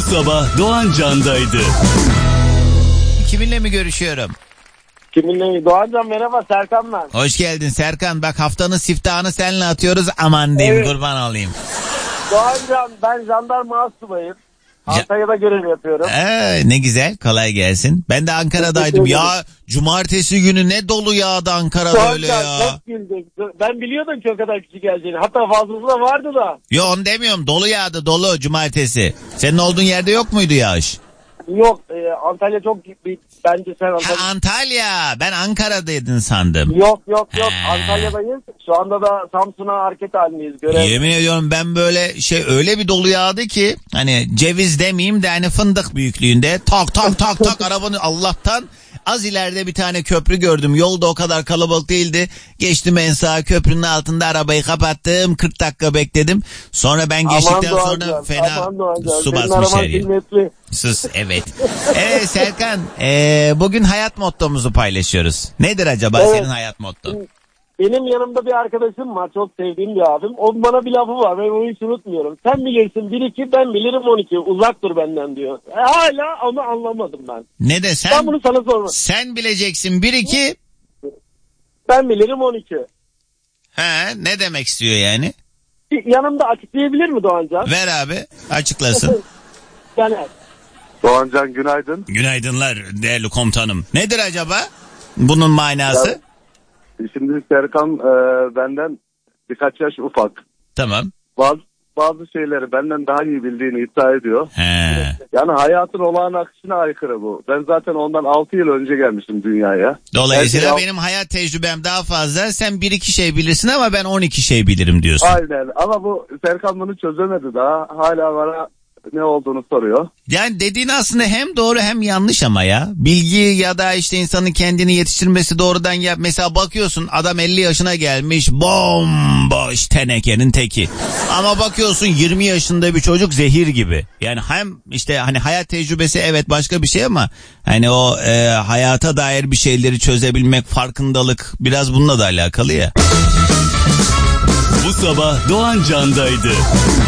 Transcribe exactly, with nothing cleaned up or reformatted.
sabah Doğan Can'daydı. Kiminle mi görüşüyorum? Kiminle? Doğancan merhaba, Serkan ben. Hoş geldin Serkan. Bak haftanın siftahını seninle atıyoruz. Aman diyeyim, Evet. kurban olayım. Doğancan, ben jandarma astsubayım. Antalya'da görev yapıyorum. Ee, ne güzel, kolay gelsin. Ben de Ankara'daydım. Ya cumartesi günü ne dolu yağdı Ankara'da öyle ya. Çok güldüm. Ben biliyordum ki o kadar kişi geleceğini. Hatta fazlası da vardı da. Yo, onu demiyorum, dolu yağdı, dolu cumartesi. Senin olduğun yerde yok muydu yağış? Yok, e, Antalya çok bir, bence sen Antalya. Ha, Antalya. Ben Ankara'daydın sandım. Yok yok yok, Ha. Antalya'dayız. Şu anda da Samsun'a hareket halindeyiz. Görev. Yemin ediyorum ben böyle şey, öyle bir dolu yağdı ki hani ceviz demeyeyim de hani fındık büyüklüğünde tak tak tak tak arabanın, Allah'tan az ileride bir tane köprü gördüm. Yolda o kadar kalabalık değildi. Geçtim en sağa, köprünün altında arabayı kapattım. kırk dakika bekledim. Sonra ben geçtikten Aman sonra Doğancan, fena aman Doğancan, su senin basmış araban her yer. kıymetli. Sus, evet. Evet Serkan, ee, bugün hayat mottomuzu paylaşıyoruz. Nedir acaba Evet. senin hayat motton? Benim yanımda bir arkadaşım var, çok sevdiğim bir abim. O bana bir lafı var, ben onu hiç unutmuyorum. Sen bilirsin bir iki, ben bilirim on iki. Uzak dur benden diyor. E, hala ama anlamadım ben. Ne de sen? Ben bunu sana sormadım. Sen bileceksin bir iki. Ben bilirim on iki. He, ne demek istiyor yani? Yanımda açıklayabilir mi Doğancan? Ver abi, açıklasın. Yani Doğancan günaydın. Günaydınlar değerli komutanım. Nedir acaba bunun manası? Ya, şimdi Serkan e, benden birkaç yaş ufak. Tamam. Bazı bazı şeyleri benden daha iyi bildiğini iddia ediyor. He. Yani hayatın olağan akışına aykırı bu. Ben zaten ondan altı yıl önce gelmiştim dünyaya. Dolayısıyla Belki benim hayat tecrübem daha fazla. Sen bir iki şey bilirsin ama ben on iki şey bilirim diyorsun. Aynen, ama bu Serkan bunu çözemedi daha. Hala bana ne olduğunu soruyor. Yani dediğin aslında hem doğru hem yanlış ama ya. Bilgi ya da işte insanın kendini yetiştirmesi doğrudan yap. Mesela bakıyorsun adam elli yaşına gelmiş, bomboş tenekenin teki. Ama bakıyorsun yirmi yaşında bir çocuk zehir gibi. Yani hem işte hani hayat tecrübesi evet başka bir şey ama hani o e, hayata dair bir şeyleri çözebilmek, farkındalık biraz bununla da alakalı ya. Bu sabah Doğan Can'daydı.